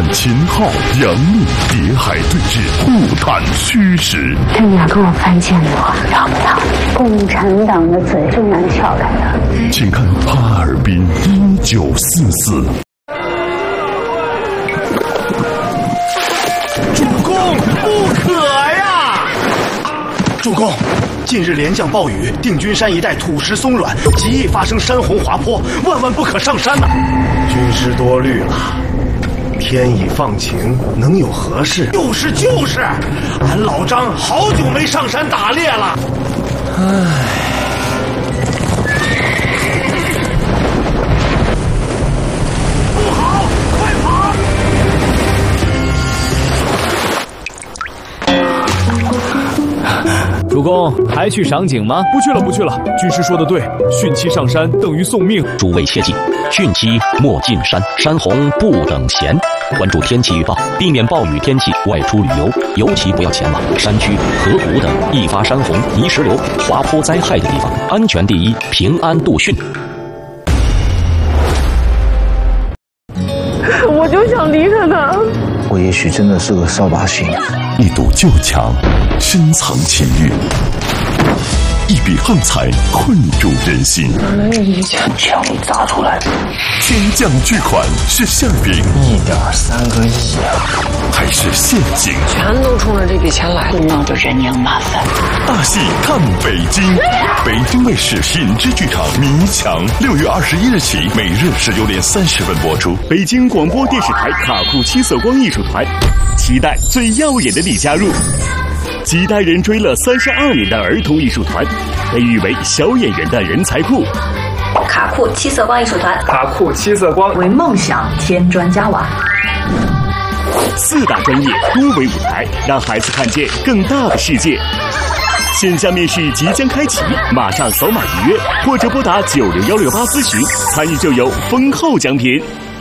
看秦昊、杨幂、谍海对峙，互探虚实。 这你要跟我翻建国，让不让？共产党的嘴最难撬开的。 请看哈尔滨1944。 主公，不可呀！主公，近日连降暴雨，定军山一带土石松软，极易发生山洪滑坡，万万不可上山呐！军师多虑了。天已放晴，能有何事？就是，俺老张好久没上山打猎了。不好，快跑！ 主公，还去赏景吗？ 不去了。军师说的对，汛期上山等于送命。 诸位切记，汛期莫进山，山洪不等闲。关注天气预报，避免暴雨天气外出旅游，尤其不要前往山区、河谷等易发山洪、泥石流、滑坡灾害的地方。安全第一，平安度汛。 我就想离开他。 我也许真的是个扫把星。 一堵旧墙，深藏情欲；一笔横财，困住人心。 一枪里砸出来的， 天降巨款是馅饼 1.3个亿啊！ 还是陷阱？ 全都冲着这笔钱来，闹得人仰马翻。 大戏看北京，北京卫视品质剧场《迷墙》6月21日起，每日19点30分播出。 北京广播电视台卡库七色光艺术团，期待最耀眼的你加入。几代人追了32年的儿童艺术团，被誉为小演员的人才库。 卡库七色光艺术团， 卡库七色光为梦想添砖加瓦。 4大专业多维舞台，让孩子看见更大的世界。线下面试即将开启，马上扫码预约，或者拨打90168咨询，参与就有丰厚奖品。